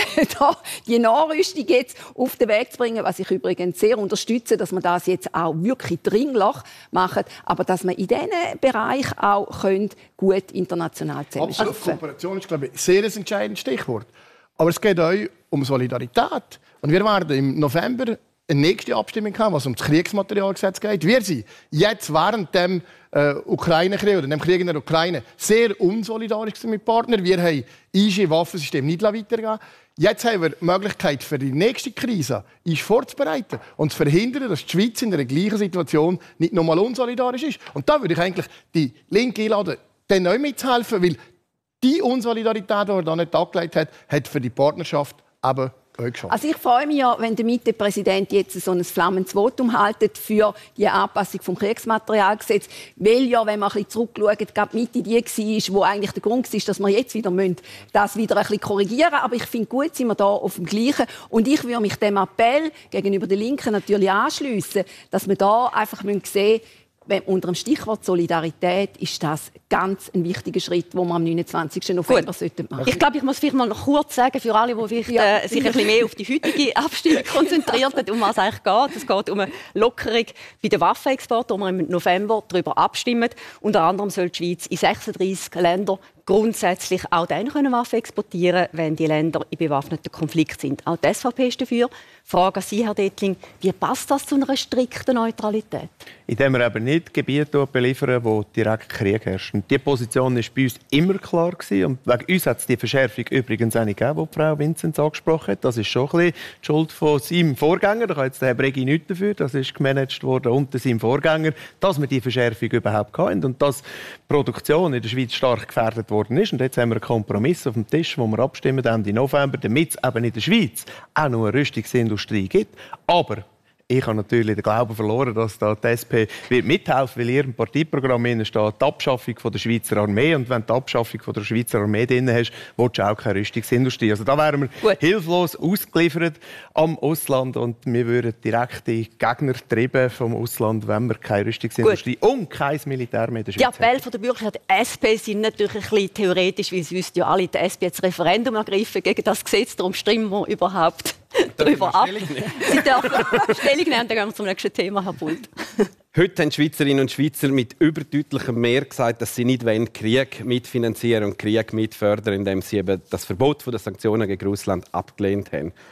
da die Nachrüstung jetzt auf den Weg zu bringen, was ich übrigens sehr unterstütze, dass man das jetzt auch wirklich dringlich macht, aber dass man in diesen Bereich auch gut international zusammenarbeiten. Absolut, Kooperation ist, glaube ich, sehr ein entscheidendes Stichwort. Aber es geht auch um Solidarität. Und wir werden im November eine nächste Abstimmung haben, was um das Kriegsmaterialgesetz geht. Wir sind jetzt während dem Ukraine-Krieg oder dem Krieg in der Ukraine sehr unsolidarisch mit Partnern. Wir haben IG-Waffensystem nicht weitergegeben. Jetzt haben wir die Möglichkeit, für die nächste Krise vorzubereiten und zu verhindern, dass die Schweiz in der gleichen Situation nicht nochmal unsolidarisch ist. Und da würde ich eigentlich die Linke einladen, dann neu mitzuhelfen, weil die Unsolidarität, die er da nicht angelegt hat, hat für die Partnerschaft eben auch geschaffen. Also ich freue mich ja, wenn der Mitte-Präsident jetzt so ein flammendes Votum haltet für die Anpassung des Kriegsmaterialgesetzes, weil ja, wenn man ein bisschen zurückschaut, gerade Mitte die war, wo eigentlich der Grund war, dass wir jetzt wieder das wieder ein bisschen korrigieren müssen. Aber ich finde gut, sind wir da auf dem Gleichen. Und ich würde mich dem Appell gegenüber der Linken natürlich anschliessen, dass wir da einfach sehen müssen, unter dem Stichwort Solidarität ist das ganz ein wichtiger Schritt, den wir am 29. November machen sollten. Ich glaube, ich muss vielleicht mal noch kurz sagen, für alle, die sich ein bisschen mehr auf die heutige Abstimmung konzentriert haben, um was es eigentlich geht. Es geht um eine Lockerung bei den Waffenexporten, wo wir im November darüber abstimmen. Unter anderem soll die Schweiz in 36 Länder grundsätzlich auch dann Waffen exportieren, wenn die Länder in bewaffneten Konflikt sind. Auch die SVP ist dafür. Frage an Sie, Herr Dettling, wie passt das zu einer strikten Neutralität? Indem wir eben nicht Gebiete beliefern, wo direkt Krieg herrscht. Und diese Position war bei uns immer klar gewesen. Und wegen uns hat es die Verschärfung übrigens auch nicht gegeben, die Frau Vinzenz angesprochen hat. Das ist schon ein bisschen die Schuld von seinem Vorgänger. Da kann jetzt der Herr Bregi nichts dafür. Das ist gemanagt worden unter seinem Vorgänger, dass wir die Verschärfung überhaupt hatten und dass die Produktion in der Schweiz stark gefährdet worden ist. Und jetzt haben wir einen Kompromiss auf dem Tisch, wo wir abstimmen Ende November, damit es eben in der Schweiz auch noch eine Rüstungsindustrie gibt. Aber ich habe natürlich den Glauben verloren, dass da die SP wird mithelfen, weil in ihrem Parteiprogramm steht die Abschaffung von der Schweizer Armee. Und wenn du die Abschaffung von der Schweizer Armee drin hast, willst du auch keine Rüstungsindustrie. Also da wären wir hilflos ausgeliefert am Ausland und wir würden direkte Gegner treiben vom Ausland, wenn wir keine Rüstungsindustrie und kein Militär mehr in der Schweiz haben. Die Appelle der Bürger der SP sind natürlich ein bisschen theoretisch, weil sie wüssten ja alle, die SP hat das Referendum ergriffen gegen das Gesetz, darum stimmen wir überhaupt darüber ab. Sie dürfen Stellung nehmen, dann gehen wir zum nächsten Thema, Herr Bult. Heute haben Schweizerinnen und Schweizer mit überdeutlichem Mehr gesagt, dass sie nicht Krieg mitfinanzieren und Krieg mitfördern, indem sie eben das Verbot der Sanktionen gegen Russland abgelehnt haben.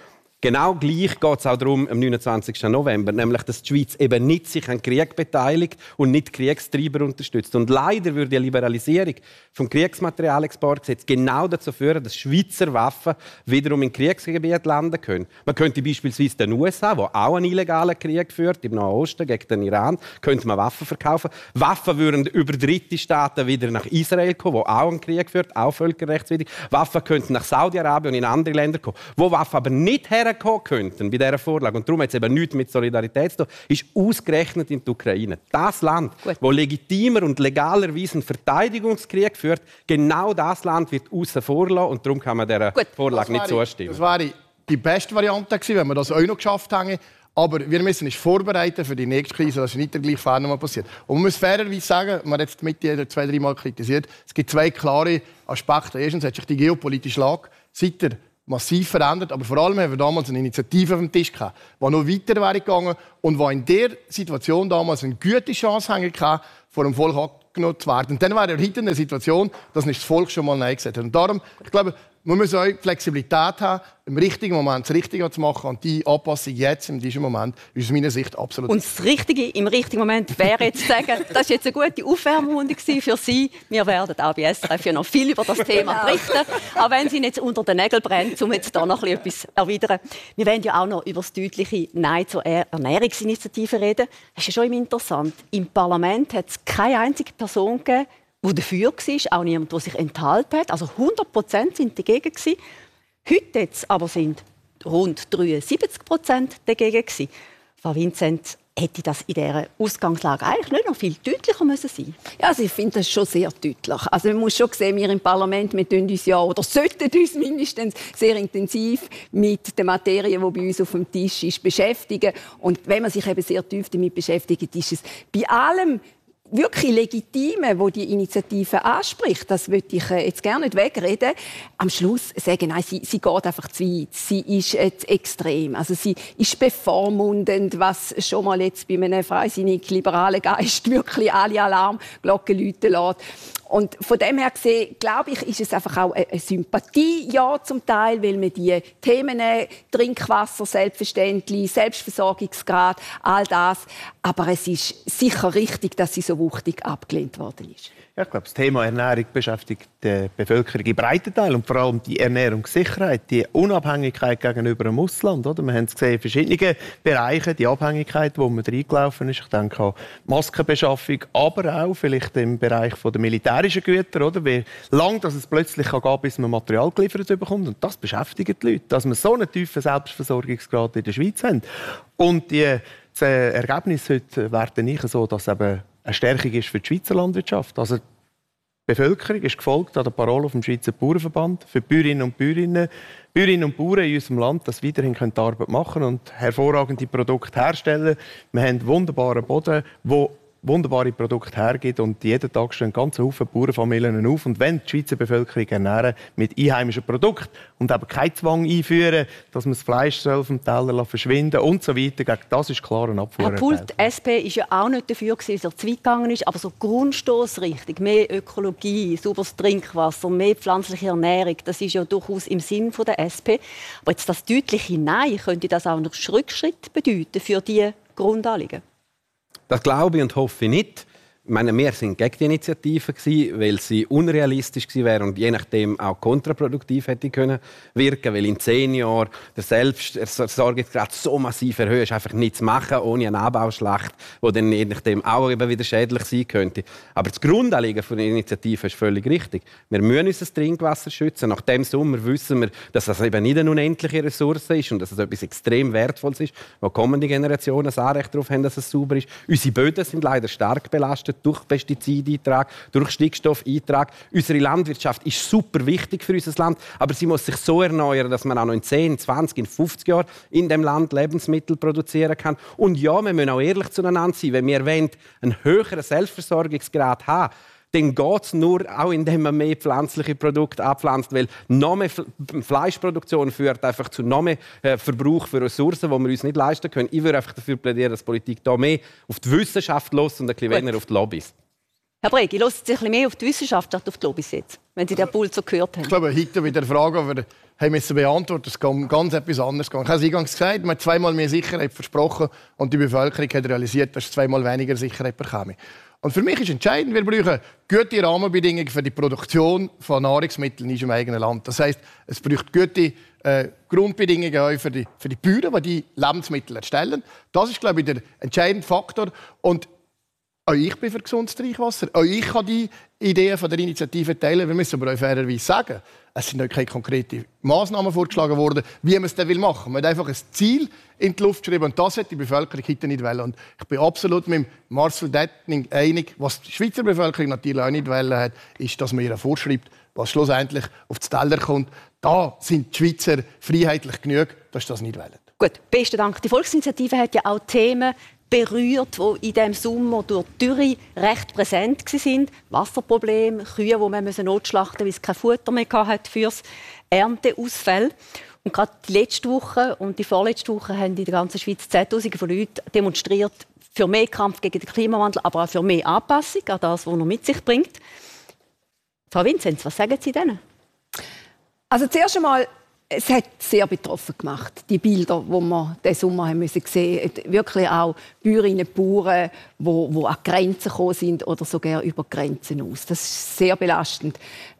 Genau gleich geht es auch darum, am 29. November, nämlich, dass die Schweiz eben nicht sich an Krieg beteiligt und nicht Kriegstreiber unterstützt. Und leider würde die Liberalisierung vom Kriegsmaterialexportgesetz genau dazu führen, dass Schweizer Waffen wiederum in Kriegsgebieten landen können. Man könnte beispielsweise den USA, wo auch einen illegalen Krieg führt, im Nahen Osten gegen den Iran, könnte man Waffen verkaufen. Waffen würden über dritte Staaten wieder nach Israel kommen, wo auch einen Krieg führt, auch völkerrechtswidrig. Waffen könnten nach Saudi-Arabien und in andere Länder kommen, wo Waffen aber nicht herkommen könnten bei dieser Vorlage. Und darum hat es eben nichts mit Solidarität zu tun, ist ausgerechnet in die Ukraine. Das Land, das legitimer und legalerweise einen Verteidigungskrieg führt, genau das Land wird außen vor lassen und darum kann man dieser Vorlage nicht zustimmen. Das wäre die beste Variante gewesen, wenn wir das auch noch geschafft hätten. Aber wir müssen uns vorbereiten für die nächste Krise, dass nicht der gleiche Fehler nochmal passiert. Und man muss fairerweise sagen, man hat jetzt mit jeder 2-3 Mal kritisiert, es gibt 2 klare Aspekte. Erstens hat sich die geopolitische Lage seither massiv verändert, aber vor allem haben wir damals eine Initiative auf dem Tisch gehabt, die noch weiter wäre gegangen und die in der Situation damals eine gute Chance hatte, vor dem Volk angenommen zu werden. Und dann wäre er heute in der Situation, dass nicht das Volk schon mal Nein gesagt hat. Und darum, ich glaube, man muss auch Flexibilität haben, im richtigen Moment das Richtige zu machen. Und die Anpassung jetzt, in diesem Moment, ist aus meiner Sicht absolut. Und das Richtige im richtigen Moment wäre jetzt zu sagen, das war jetzt eine gute Aufwärmrunde für Sie. Wir werden auch bei SRF ja noch viel über das Thema berichten. Auch wenn es Ihnen jetzt unter den Nägeln brennt, um jetzt da noch etwas erwidern. Wir werden ja auch noch über das deutliche Nein zur Ernährungsinitiative reden. Das ist ja schon interessant. Im Parlament hat es keine einzige Person gegeben, die dafür war, auch niemand, der sich enthalten hat. Also 100% sind dagegen gewesen. Heute jetzt aber sind rund 73% dagegen gewesen. Frau Vincent, hätte das in dieser Ausgangslage eigentlich nicht noch viel deutlicher müssen sein? Ja, also ich finde das schon sehr deutlich. Also man muss schon sehen, wir im Parlament, wir tun uns ja, oder sollten uns mindestens sehr intensiv mit der Materie, die bei uns auf dem Tisch ist, beschäftigen. Und wenn man sich eben sehr tief damit beschäftigt, ist es bei allem wirklich legitime, wo die Initiative anspricht, das würde ich jetzt gerne nicht wegreden, am Schluss sagen, nein, sie geht einfach zu weit. Sie ist jetzt extrem. Also sie ist bevormundend, was schon mal jetzt bei einem freisinnig-liberalen Geist wirklich alle Alarmglocken läuten lässt. Und von dem her gesehen, glaube ich, ist es einfach auch eine Sympathie, ja, zum Teil, weil man die Themen Trinkwasser, selbstverständlich, Selbstversorgungsgrad, all das. Aber es ist sicher richtig, dass sie so wuchtig abgelehnt worden ist. Ja, ich glaube, das Thema Ernährung beschäftigt die Bevölkerung in breiten Teilen und vor allem die Ernährungssicherheit, die Unabhängigkeit gegenüber dem Ausland. Oder? Wir haben es gesehen in verschiedenen Bereichen, die Abhängigkeit, wo man reingelaufen ist. Ich denke an Maskenbeschaffung, aber auch vielleicht im Bereich der militärischen Güter. Oder? Wie lange dass es plötzlich gehen kann, bis man Material geliefert bekommt. Und das beschäftigt die Leute, dass wir so einen tiefen Selbstversorgungsgrad in der Schweiz haben. Und das Ergebnis heute werte ich so, dass eben eine Stärkung ist für die Schweizer Landwirtschaft. Also die Bevölkerung ist gefolgt an der Parole vom Schweizer Bauernverband für die Bäuerinnen und Bauern in unserem Land, dass weiterhin die Arbeit machen und hervorragende Produkte herstellen. Wir haben wunderbaren Boden, wo wunderbare Produkte hergibt und jeden Tag stehen ganz viele Bauernfamilien auf. Und wenn die Schweizer Bevölkerung ernähren mit einheimischen Produkten und eben keinen Zwang einführen, dass man das Fleisch vom Teller verschwinden und so weiter, das ist klar ein Abfuhr. Herr Pult, die SP war ja auch nicht dafür, dass er zu weit gegangen ist, aber so Grundstossrichtung, mehr Ökologie, sauberes Trinkwasser, mehr pflanzliche Ernährung, das ist ja durchaus im Sinn der SP. Aber jetzt das deutliche Nein, könnte das auch noch Rückschritt bedeuten für diese Grundanliegen? Das glaube ich und hoffe ich nicht. Ich meine, wir waren gegen die Initiative, weil sie unrealistisch gewesen wäre und je nachdem auch kontraproduktiv hätte können wirken, weil in 10 Jahren der Selbstversorgungsgrad so massiv erhöht ist, einfach nichts zu machen ohne eine Anbauschlacht, die dann je nachdem auch eben wieder schädlich sein könnte. Aber das Grundanliegen der Initiative ist völlig richtig. Wir müssen unser Trinkwasser schützen. Nach dem Sommer wissen wir, dass das eben nicht eine unendliche Ressource ist und dass es etwas extrem Wertvolles ist, wo kommende Generationen das Anrecht darauf haben, dass es sauber ist. Unsere Böden sind leider stark belastet durch Pestizideintrag, durch Stickstoffeintrag. Unsere Landwirtschaft ist super wichtig für unser Land, aber sie muss sich so erneuern, dass man auch noch in 10, 20, in 50 Jahren in dem Land Lebensmittel produzieren kann. Und ja, wir müssen auch ehrlich zueinander sein. Wenn wir einen höheren Selbstversorgungsgrad haben, dann geht es nur auch, indem man mehr pflanzliche Produkte abpflanzt, weil noch mehr Fleischproduktion führt einfach zu noch mehr Verbrauch für Ressourcen, die wir uns nicht leisten können. Ich würde einfach dafür plädieren, dass die Politik da mehr auf die Wissenschaft los und ein bisschen weniger auf die Lobbys. Herr Breg, ich höre sich ein bisschen mehr auf die Wissenschaft statt auf die Lobbys jetzt, wenn Sie den Pult so gehört haben. Ich glaube, heute wieder eine Frage, die wir müssen beantworten. Es kann ganz etwas anderes gehen. Ich habe es eingangs gesagt, man hat 2-mal mehr Sicherheit versprochen und die Bevölkerung hat realisiert, dass es 2-mal weniger Sicherheit bekäme. Und für mich ist entscheidend, wir brauchen gute Rahmenbedingungen für die Produktion von Nahrungsmitteln in unserem eigenen Land. Das heisst, es braucht gute Grundbedingungen auch für die Bauern, die Lebensmittel erstellen. Das ist, glaube ich, der entscheidende Faktor. Und auch ich bin für gesundes Trinkwasser. Auch ich kann die Ideen von der Initiative teilen. Wir müssen aber auch fairerweise sagen, es sind noch keine konkreten Massnahmen vorgeschlagen worden, wie man es dann machen will. Man hat einfach ein Ziel in die Luft geschrieben und das hat die Bevölkerung heute nicht wollen. Und ich bin absolut mit Marcel Detning einig, was die Schweizer Bevölkerung natürlich auch nicht wollen hat, ist, dass man ihr vorschreibt, was schlussendlich auf den Teller kommt. Da sind die Schweizer freiheitlich genug, dass sie das nicht wollen. Gut, besten Dank. Die Volksinitiative hat ja auch Themen berührt, die in diesem Sommer durch die Dürre recht präsent waren. Wasserprobleme, Kühe, die man notschlachten musste, weil es kein Futter mehr hatte für das Ernteausfall. Und gerade die letzte Woche und die vorletzte Woche haben in der ganzen Schweiz Zehntausende von Leuten demonstriert für mehr Kampf gegen den Klimawandel, aber auch für mehr Anpassung an das, was er mit sich bringt. Frau Vinzenz, was sagen Sie denen? Also zuerst einmal, es hat sehr betroffen gemacht, die Bilder, die wir diesen Sommer haben sehen mussten. Wirklich auch Bäuerinnen und Bauern, die an die Grenzen gekommen sind oder sogar über die Grenzen aus. Das ist sehr belastend.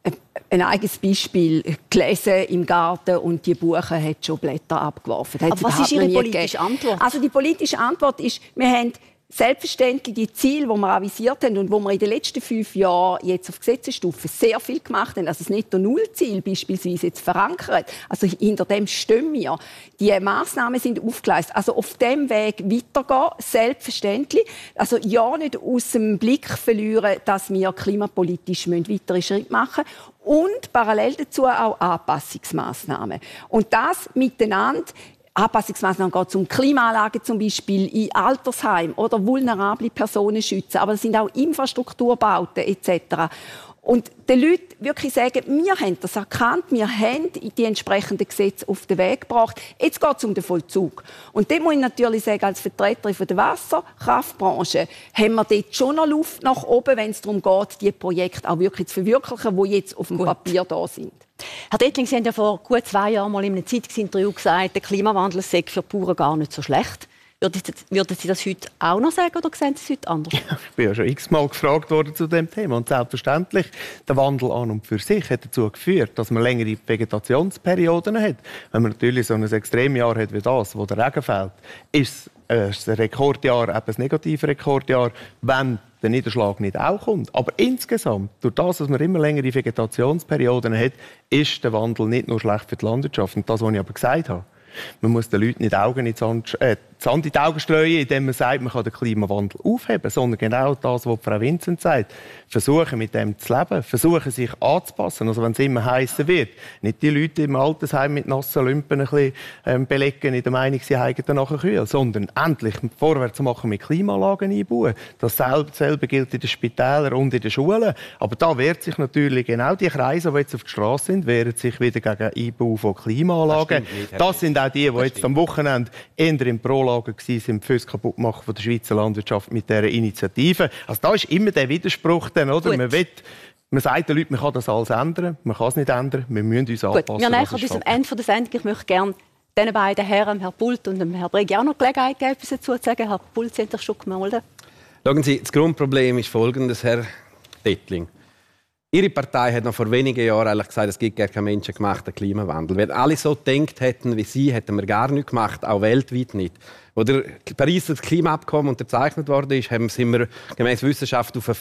Ein eigenes Beispiel, gelesen im Garten und die Buche hat schon Blätter abgeworfen. Aber was ist Ihre politische Antwort? Also die politische Antwort ist, wir haben selbstverständlich die Ziele, die wir avisiert haben und wo wir in den letzten 5 Jahren jetzt auf Gesetzesstufe sehr viel gemacht haben, also das Netto-Null-Ziel beispielsweise jetzt verankert, also hinter dem stehen wir. Die Massnahmen sind aufgeleistet. Also auf dem Weg weitergehen, selbstverständlich. Also ja nicht aus dem Blick verlieren, dass wir klimapolitisch weitere Schritte machen müssen und parallel dazu auch Anpassungsmaßnahmen. Und das miteinander. Anpassungsmaßnahmen geht um Klimaanlagen zum Beispiel in Altersheimen oder vulnerable Personen schützen, aber es sind auch Infrastrukturbauten etc. Und den Leuten wirklich sagen, wir haben das erkannt, wir haben die entsprechenden Gesetze auf den Weg gebracht. Jetzt geht es um den Vollzug. Und dem muss ich natürlich sagen, als Vertreterin der Wasserkraftbranche haben wir dort schon noch Luft nach oben, wenn es darum geht, die Projekte auch wirklich zu verwirklichen, die jetzt auf dem Papier da sind. Herr Detling, Sie haben ja vor gut 2 Jahren mal in einem Zeitungsinterview gesagt, der Klimawandel sei für die Bauern gar nicht so schlecht. Würden Sie das heute auch noch sagen oder sehen Sie es heute anders? Ich bin ja schon x-mal gefragt worden zu diesem Thema. Und selbstverständlich, der Wandel an und für sich hat dazu geführt, dass man längere Vegetationsperioden hat. Wenn man natürlich so ein Extremjahr hat wie das, wo der Regen fällt, ist es ein Rekordjahr, eben ein Negativrekordjahr, wenn der Niederschlag nicht auch kommt. Aber insgesamt, durch das, dass man immer längere Vegetationsperioden hat, ist der Wandel nicht nur schlecht für die Landwirtschaft. Und das, was ich aber gesagt habe, man muss den Leuten nicht Augen in Sand in die Augen streuen, indem man sagt, man kann den Klimawandel aufheben, sondern genau das, was Frau Vinzenz sagt. Versuchen, mit dem zu leben, versuchen, sich anzupassen. Also wenn es immer heißer wird, nicht die Leute im Altersheim mit nassen Lümpen ein bisschen belegen, in der Meinung, sie hätten danach kühl, sondern endlich vorwärts machen mit Klimaanlagen einbauen. Dasselbe gilt in den Spitälern und in den Schulen. Aber da wehrt sich natürlich genau die Kreise, die jetzt auf der Straße sind, wehren sich wieder gegen Einbau von Klimaanlagen. Das sind auch die jetzt am Wochenende eher im Prolager waren, die Füße kaputt machen von der Schweizer Landwirtschaft mit dieser Initiative. Also da ist immer der Widerspruch dann, oder? Man sagt den Leuten, man kann das alles ändern, man kann es nicht ändern, wir müssen uns anpassen. Wir nähern uns am Ende der Sendung. Ich möchte gerne diesen beiden Herren, Herrn Pult und Herrn Breg, auch noch Gelegenheit geben, etwas dazu zu sagen. Herr Pult, Sie haben sich schon gemeldet. Schauen Sie, das Grundproblem ist folgendes, Herr Detling. Ihre Partei hat noch vor wenigen Jahren eigentlich gesagt, es gibt gar keinen menschengemachten Klimawandel. Wenn alle so gedacht hätten wie Sie, hätten wir gar nichts gemacht, auch weltweit nicht. Als der Pariser Klimaabkommen unterzeichnet worden ist, sind wir gemäß Wissenschaft auf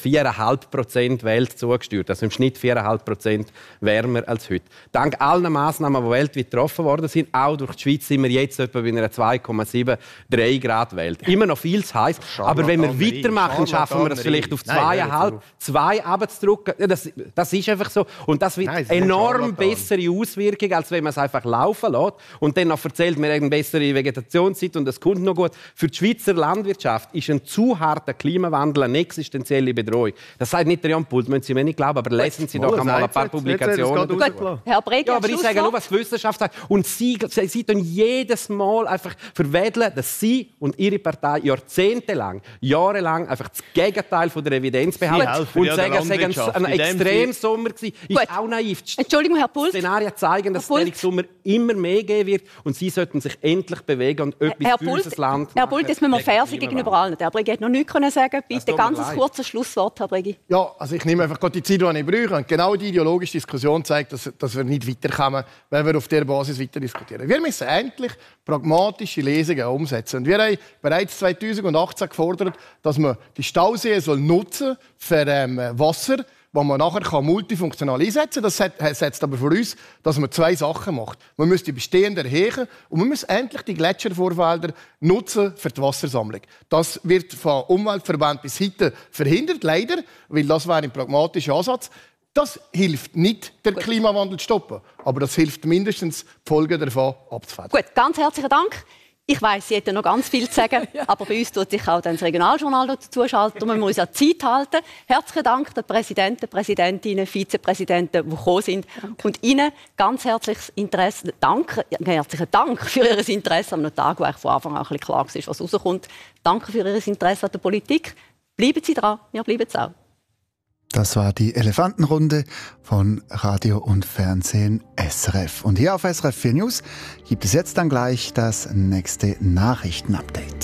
4,5% Welt zugesteuert. Also im Schnitt 4,5% wärmer als heute. Dank allen Massnahmen, die weltweit getroffen worden sind, auch durch die Schweiz, sind wir jetzt etwa bei einer 2,73 Grad Welt. Immer noch viel zu heiß. Aber wenn wir weitermachen, schaffen wir es vielleicht auf 2,5, 2 runterzudrücken. Das ist einfach so. Und das wird enorm bessere Auswirkungen, als wenn man es einfach laufen lässt. Und dann noch erzählt, wir haben eine bessere Vegetationszeit und das kommt kommt noch gut. Für die Schweizer Landwirtschaft ist ein zu harter Klimawandel eine existenzielle Bedrohung. Das sagt nicht der Jan Pult, müssen Sie mir nicht glauben, aber lesen Sie doch einmal ein paar Publikationen. Gut, Herr Bregi, ja, aber ich sage nur, was die Wissenschaft sagt. Und Sie tun jedes Mal einfach verwedeln, dass Sie und Ihre Partei jahrelang einfach das Gegenteil von der Evidenz behaupten und sagen, es sei ein Extremsommer gewesen. Ist auch naiv. Entschuldigung, Herr Pult. Szenarien zeigen, dass es Sommer immer mehr geben wird und Sie sollten sich endlich bewegen und etwas für unser Land machen. Herr Pult, jetzt müssen wir fair sein gegenüber allen. Herr Bregi hat noch nichts sagen. Bitte ganz ein kurzes Schlusswort, Herr Bregi. Ja, also ich nehme einfach gerade die Zeit, die ich brauche. Und genau die ideologische Diskussion zeigt, dass wir nicht weiterkommen, wenn wir auf dieser Basis weiter diskutieren. Wir müssen endlich pragmatische Lösungen umsetzen. Und wir haben bereits 2018 gefordert, dass man die Stauseen nutzen für Wasser, das man nachher multifunktional einsetzen kann. Das setzt aber voraus, dass man zwei Sachen macht. Man muss die bestehenden erheben und man muss endlich die Gletschervorfelder nutzen für die Wassersammlung. Das wird von Umweltverbänden bis heute verhindert, leider, weil das wäre ein pragmatischer Ansatz. Das hilft nicht, den Klimawandel zu stoppen, aber das hilft mindestens, die Folgen davon abzufedern. Gut, ganz herzlichen Dank. Ich weiss, Sie hätten noch ganz viel zu sagen, aber bei uns tut sich auch das Regionaljournal dazu schalten. Da müssen wir uns an die Zeit halten. Herzlichen Dank den Präsidenten, Präsidentinnen, Vizepräsidenten, die gekommen sind. Und Ihnen ganz herzlichen Dank für Ihr Interesse an einem Tag, wo von Anfang an ein bisschen klar war, was rauskommt. Danke für Ihr Interesse an der Politik. Bleiben Sie dran, wir bleiben es auch. Das war die Elefantenrunde von Radio und Fernsehen SRF. Und hier auf SRF 4 News gibt es jetzt dann gleich das nächste Nachrichtenupdate.